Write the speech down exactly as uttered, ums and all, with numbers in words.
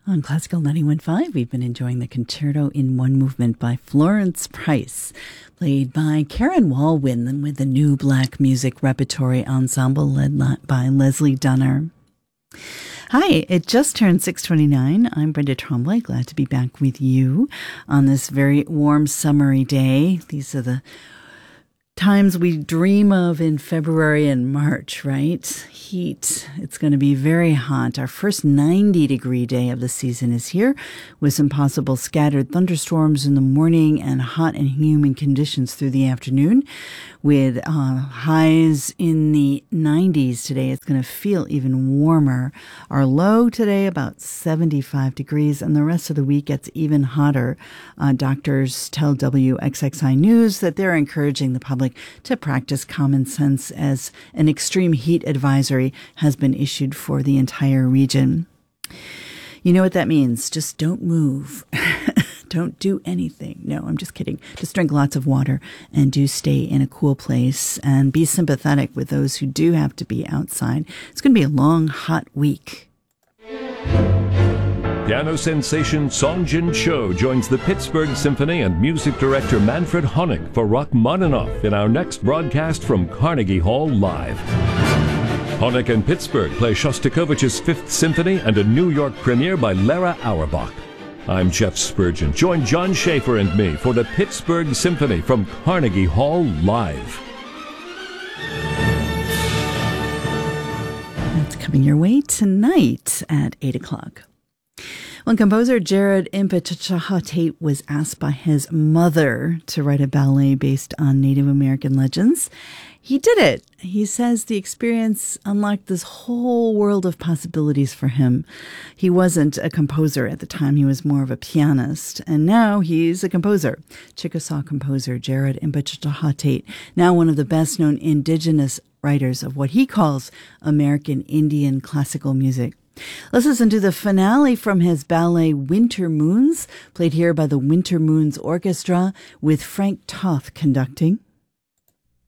On Classical ninety-one point five, we've been enjoying the Concerto in One Movement by Florence Price, played by Karen Walwyn with the New Black Music Repertory Ensemble led by Leslie Dunner. Hi, it just turned six twenty-nine. I'm Brenda Tremblay, glad to be back with you on this very warm, summery day. These are the times we dream of in February and March, right? Heat. It's going to be very hot. Our first ninety degree day of the season is here, with some possible scattered thunderstorms in the morning and hot and humid conditions through the afternoon. With uh, highs in the nineties today, it's going to feel even warmer. Our low today, about seventy-five degrees, and the rest of the week gets even hotter. Uh, doctors tell W X X I News that they're encouraging the public to practice common sense as an extreme heat advisory has been issued for the entire region. You know what that means? Just don't move. Don't do anything. No, I'm just kidding. Just drink lots of water and do stay in a cool place and be sympathetic with those who do have to be outside. It's going to be a long, hot week. Piano sensation Song Jin Cho joins the Pittsburgh Symphony and music director Manfred Honeck for Rachmaninoff in our next broadcast from Carnegie Hall Live. Honeck and Pittsburgh play Shostakovich's Fifth Symphony and a New York premiere by Lara Auerbach. I'm Jeff Spurgeon. Join John Schaefer and me for the Pittsburgh Symphony from Carnegie Hall Live. That's coming your way tonight at eight o'clock. When composer Jared Impichachah was asked by his mother to write a ballet based on Native American legends, he did it. He says the experience unlocked this whole world of possibilities for him. He wasn't a composer at the time. He was more of a pianist. And now he's a composer. Chickasaw composer Jared Impichachah, now one of the best-known indigenous writers of what he calls American Indian classical music. Let's listen to the finale from his ballet Winter Moons, played here by the Winter Moons Orchestra with Frank Toth conducting.